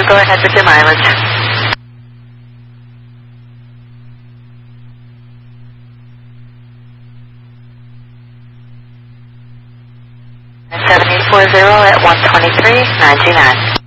Go ahead with your mileage. 7840 at 123.99.